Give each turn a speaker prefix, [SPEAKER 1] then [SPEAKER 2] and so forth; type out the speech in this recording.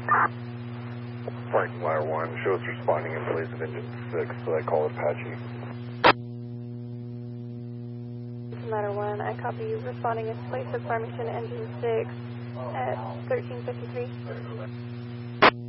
[SPEAKER 1] Parking Ladder 1, shows responding in place of engine 6, so I call Apache.
[SPEAKER 2] Ladder 1, I copy you responding in place of Farmington engine 6 at 1353.